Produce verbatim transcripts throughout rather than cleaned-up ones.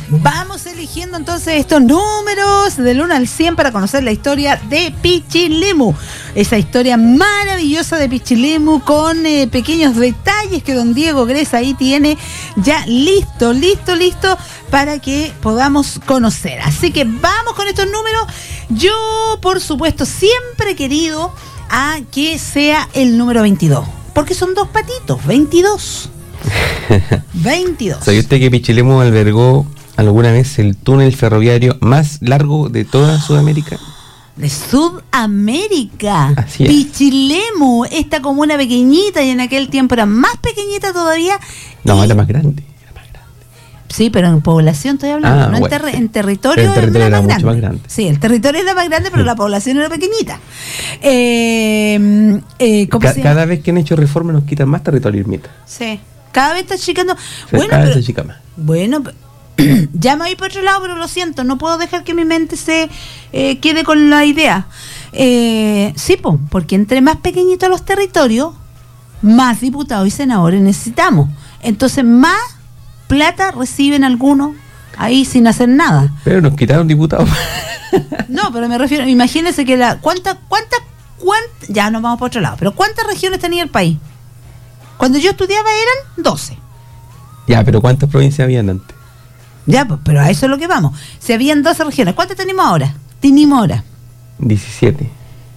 Vamos eligiendo entonces estos números del uno al cien para conocer la historia de Pichilemu. Esa historia maravillosa de Pichilemu con eh, pequeños detalles que don Diego Gresa ahí tiene ya listo, listo, listo para que podamos conocer. Así que vamos con estos números. Yo, por supuesto, siempre he querido a que sea el número veintidós, porque son dos patitos, veintidós. veintidós. ¿Sabe usted que Pichilemu albergó alguna vez el túnel ferroviario más largo de toda Sudamérica? De Sudamérica. Así es. Pichilemu, esta comuna pequeñita, y en aquel tiempo era más pequeñita todavía. No, y... era más grande. Era más grande. Sí, pero en población estoy hablando, Ah, no bueno, en, ter- sí. en territorio, el territorio era, era más mucho grande. más grande. Sí, el territorio era más grande, pero Sí. la población era pequeñita. Eh, eh, ¿cómo Ca- se cada vez que han hecho reformas nos quitan más territorio, Irmita. Sí, cada vez está achicando. Sí, Bueno, cada vez pero, se achica más. bueno, ya me voy por otro lado, pero lo siento, no puedo dejar que mi mente se eh, quede con la idea. Eh, sí, po, porque entre más pequeñitos los territorios, más diputados y senadores necesitamos. Entonces, más plata reciben algunos ahí sin hacer nada. Pero nos quitaron diputados. No, pero me refiero, imagínense que la cuánta, cuánta, cuánta, ya nos vamos por otro lado, pero ¿cuántas regiones tenía el país? Cuando yo estudiaba eran doce. Ya, pero ¿cuántas provincias habían antes? Ya, pues, pero a eso es lo que vamos. Si habían doce regiones, ¿cuántas tenemos ahora? Tenemos ahora. diecisiete.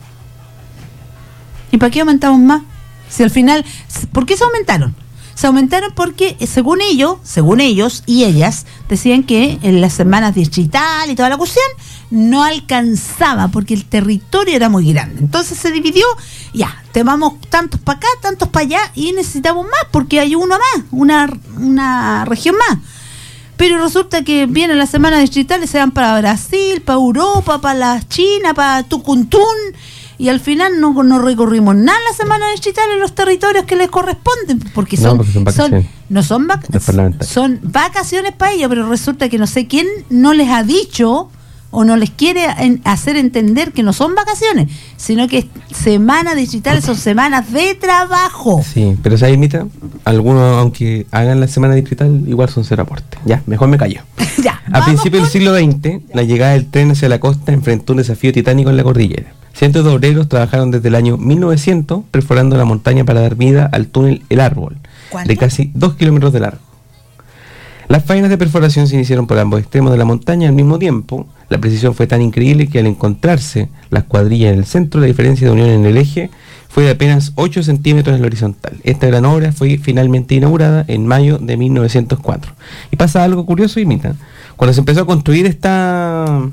¿Y para qué aumentamos más? Si al final, ¿por qué se aumentaron? Se aumentaron porque, según ellos, según ellos y ellas, decían que en las semanas distrital y toda la cuestión no alcanzaba porque el territorio era muy grande. Entonces se dividió, ya, te vamos tantos para acá, tantos para allá y necesitamos más porque hay uno más, una, una región más. Pero resulta que vienen las semanas distritales, se van para Brasil, para Europa, para la China, para Tucuntún, y al final no, no recorrimos nada las semanas distritales en los territorios que les corresponden, porque son, No, porque son vacaciones. son no son vacaciones, son vacaciones para ellos, pero resulta que no sé quién no les ha dicho o no les quiere en, hacer entender que no son vacaciones, sino que semanas distritales son semanas de trabajo. Sí, pero esa imita, algunos, aunque hagan la semana distrital, igual son cero aporte. Ya, mejor me callo. Ya, A principios con... del siglo veinte, la llegada del tren hacia la costa enfrentó un desafío titánico en la cordillera. Cientos de obreros trabajaron desde el año mil novecientos perforando la montaña para dar vida al túnel El Árbol, ¿Cuánto? de casi dos kilómetros de largo. Las faenas de perforación se iniciaron por ambos extremos de la montaña al mismo tiempo. La precisión fue tan increíble que al encontrarse las cuadrillas en el centro, la diferencia de unión en el eje fue de apenas ocho centímetros en la horizontal. Esta gran obra fue finalmente inaugurada en mayo de mil novecientos cuatro. Y pasa algo curioso, imita. Cuando se empezó a construir esta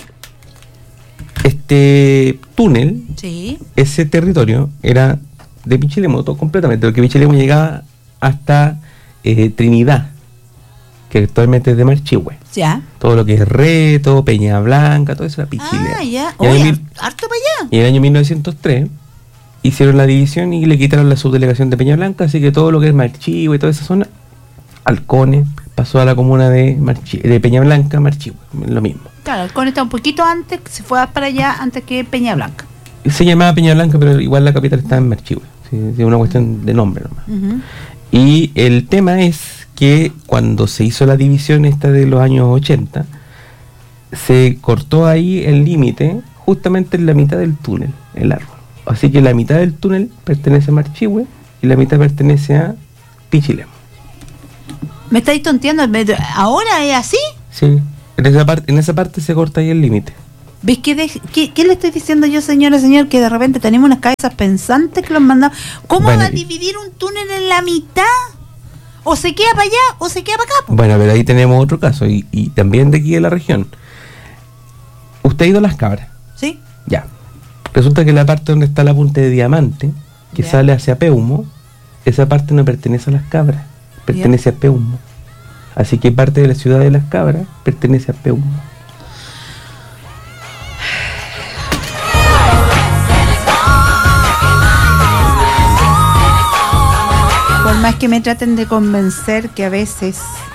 este túnel, Sí. ese territorio era de Pichilemu todo completamente, porque Pichilemu llegaba hasta eh, Trinidad, que actualmente es de Marchihue. Ya. Todo lo que es Reto, Peña Blanca, todo eso era Pichilemu. Ah, ya. Y en, Oye, el mil- harto para allá. y en el año mil novecientos tres hicieron la división y le quitaron la subdelegación de Peña Blanca, así que todo lo que es Marchihue y toda esa zona, Halcones, pasó a la comuna de, Marchi- de Peña Blanca, Marchihue, lo mismo. Claro, el Con está un poquito antes, se fue para allá antes que Peña Blanca. Se llamaba Peña Blanca, pero igual la capital está en Marchihue. Sí, es una cuestión de nombre nomás. Uh-huh. Y el tema es que cuando se hizo la división esta de los años ochenta, se cortó ahí el límite justamente en la mitad del túnel, el árbol. Así que la mitad del túnel pertenece a Marchihue y la mitad pertenece a Pichilemu. ¿Me estáis tonteando? ¿Me- ¿Ahora es así? Sí, en esa parte, en esa parte se corta ahí el límite. ¿Ves qué, de, qué, qué le estoy diciendo yo, señora, señor? Que de repente tenemos unas cabezas pensantes que los mandamos. ¿Cómo Bueno, va a dividir un túnel en la mitad? O se queda para allá o se queda para acá. po. Bueno, pero ahí tenemos otro caso, y, y también de aquí de la región. ¿Usted ha ido a Las Cabras? ¿Sí? Ya. Resulta que la parte donde está la punta de Diamante, que Ya. sale hacia Peumo, esa parte no pertenece a Las Cabras, pertenece a Peumo. Así que parte de la ciudad de Las Cabras pertenece a Peumo. Por más que me traten de convencer que a veces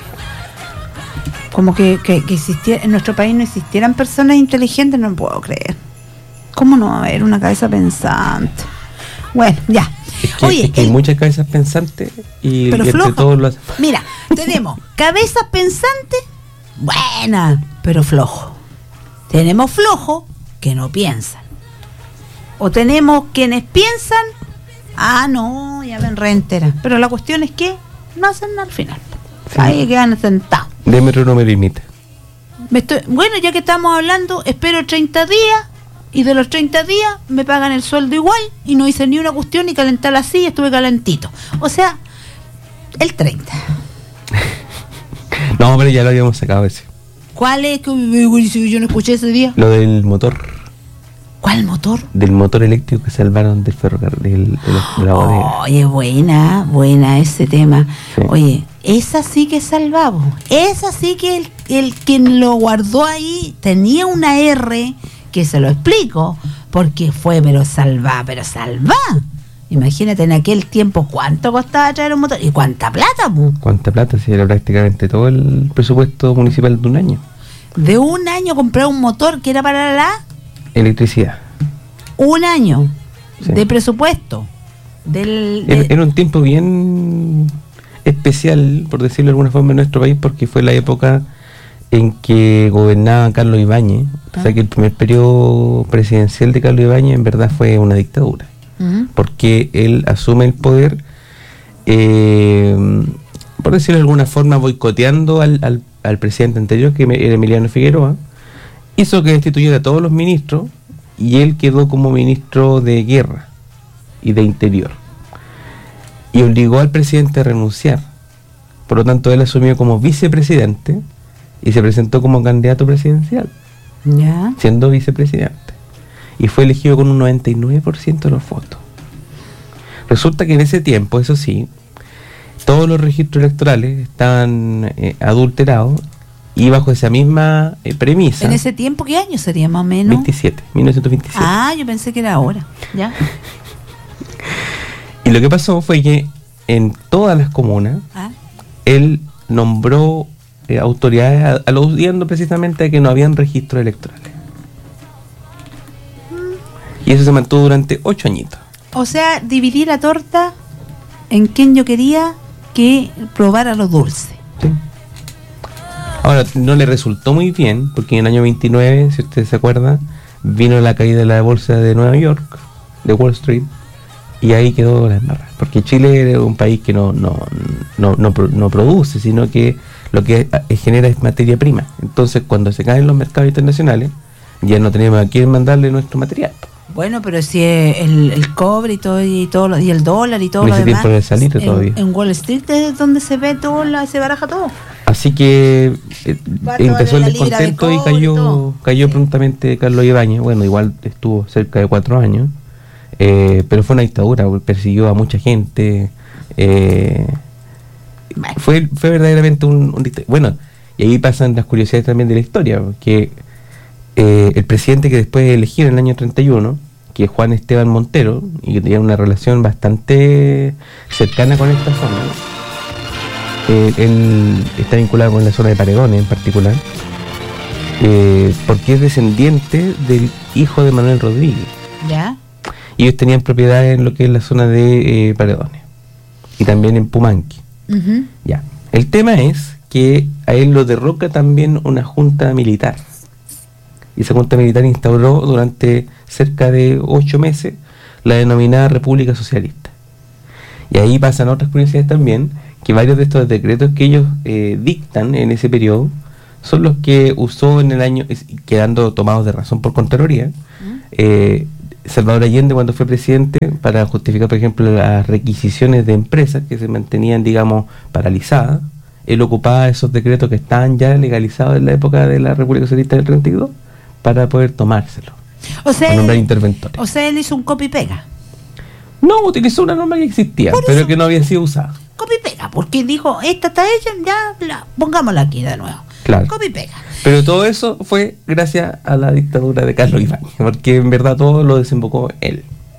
como que, que, que existiera, en nuestro país no existieran personas inteligentes, no puedo creer. ¿Cómo no va a haber una cabeza pensante? Bueno, ya. Es que, Oye, es que hay el- muchas cabezas pensantes y, y pero entre floja. todos lo hacen. Mira, tenemos cabezas pensantes buena, pero flojo. Tenemos flojos que no piensan. O tenemos quienes piensan, ah, no, ya ven reentera. Pero la cuestión es que no hacen nada al final. Sí. Ahí quedan sentados. Deme otro número y límite. Me estoy, bueno, ya que estamos hablando, espero treinta días y de los treinta días me pagan el sueldo igual y no hice ni una cuestión y calentar la silla, estuve calentito. O sea, el treinta. No, pero ya lo habíamos sacado ese. ¿Cuál es? Que yo no escuché ese día. Lo del motor. ¿Cuál motor? Del motor eléctrico que salvaron del ferrocarril, de la, de la bodega. Oye, buena, buena ese tema. Sí. Oye, esa sí que salvamos. Esa sí que el, el quien lo guardó ahí tenía una R, que se lo explico, porque fue, pero salva, pero salva. Imagínate en aquel tiempo cuánto costaba traer un motor y cuánta plata, pu. ¿Cuánta plata? Si era prácticamente todo el presupuesto municipal de un año. De un año comprar un motor que era para la electricidad. Un año Sí. de presupuesto. Del, de... Era, era un tiempo bien especial, por decirlo de alguna forma, en nuestro país, porque fue la época en que gobernaba Carlos Ibáñez. Ah. O sea que el primer periodo presidencial de Carlos Ibáñez en verdad fue una dictadura. Uh-huh. Porque él asume el poder, eh, por decirlo de alguna forma, boicoteando al, al, al presidente anterior, que era Emiliano Figueroa, hizo que destituyera a todos los ministros y él quedó como ministro de Guerra y de Interior. Y obligó al presidente a renunciar. Por lo tanto, él asumió como vicepresidente y se presentó como candidato presidencial, ¿ya? Siendo vicepresidente. Y fue elegido con un noventa y nueve por ciento de los votos. Resulta que en ese tiempo, eso sí, todos los registros electorales estaban eh, adulterados y bajo esa misma eh, premisa. ¿En ese tiempo qué año sería más o menos? veintisiete, mil novecientos veintisiete. Ah, yo pensé que era ahora, ¿ya? Y lo que pasó fue que en todas las comunas, ¿ah? Él nombró eh, autoridades aludiendo precisamente a que no habían registros electorales. Y eso se mantuvo durante ocho añitos. O sea, dividí la torta en quien yo quería que probara los dulces. Sí. Ahora, no le resultó muy bien, porque en el año veintinueve, si usted se acuerda, vino la caída de la bolsa de Nueva York, de Wall Street, y ahí quedó la embarrada. Porque Chile es un país que no, no, no, no, no produce, sino que lo que genera es materia prima. Entonces, cuando se caen los mercados internacionales, ya no tenemos a quién mandarle nuestro material. Bueno, pero si el, el cobre y todo y todo lo, y el dólar y todo en lo ese demás, tiempo de salir en, todavía. en Wall Street es donde se ve todo, la, se baraja todo. Así que eh, empezó el descontento y cayó y cayó sí. prontamente Carlos Ibáñez. Bueno, igual estuvo cerca de cuatro años, eh, pero fue una dictadura, persiguió a mucha gente. Eh, bueno. Fue fue verdaderamente un, un dictador. Bueno, y ahí pasan las curiosidades también de la historia, porque eh, el presidente que después elegieron en el año treinta y uno, que es Juan Esteban Montero, y que tenía una relación bastante cercana con esta zona, eh, él está vinculado con la zona de Paredones en particular, eh, porque es descendiente del hijo de Manuel Rodríguez. ¿Ya? Y ellos tenían propiedades en lo que es la zona de eh, Paredones y también en Pumanqui. Uh-huh. Ya. El tema es que a él lo derroca también una junta militar. Y esa junta militar instauró durante cerca de ocho meses la denominada República Socialista. Y ahí pasan otras curiosidades también, que varios de estos decretos que ellos eh, dictan en ese periodo son los que usó en el año, quedando tomados de razón por Contraloría, ¿Mm? eh, Salvador Allende cuando fue presidente, para justificar, por ejemplo, las requisiciones de empresas que se mantenían, digamos, paralizadas. Él ocupaba esos decretos que estaban ya legalizados en la época de la República Socialista del treinta y dos para poder tomárselo. O sea, a nombrar interventores. O sea, él hizo un copy-pega. No, utilizó una norma que existía, por pero eso, que no había sido usada. Copy-pega, porque dijo, esta está hecha, ya la, pongámosla aquí de nuevo. Claro. Copy-pega. Pero todo eso fue gracias a la dictadura de Carlos Ibáñez, porque en verdad todo lo desembocó él.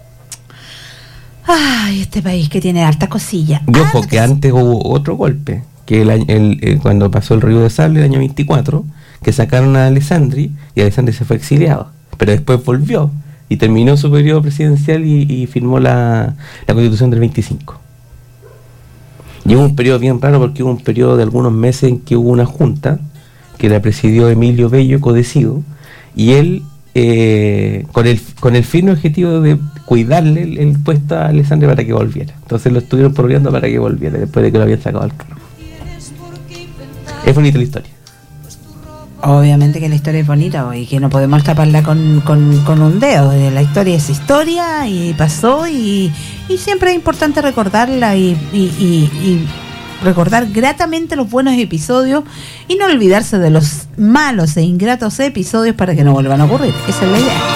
Ay, este país que tiene harta cosilla. Y ojo, que antes hubo otro golpe, que el, el, el cuando pasó el Río de Sable, el año veinticuatro, que sacaron a Alessandri, y Alessandri se fue exiliado, pero después volvió, y terminó su periodo presidencial y, y firmó la, la Constitución del veinticinco. Y hubo un periodo bien raro, porque hubo un periodo de algunos meses en que hubo una junta que la presidió Emilio Bello Codecido, y él, eh, con el con el firme objetivo de cuidarle el, el puesto a Alessandri para que volviera. Entonces lo estuvieron pololeando para que volviera, después de que lo habían sacado al cargo. Es bonita la historia. Obviamente que la historia es bonita y que no podemos taparla con, con, con un dedo. La historia es historia y pasó y, y siempre es importante recordarla y, y, y, y recordar gratamente los buenos episodios y no olvidarse de los malos e ingratos episodios para que no vuelvan a ocurrir. Esa es la idea.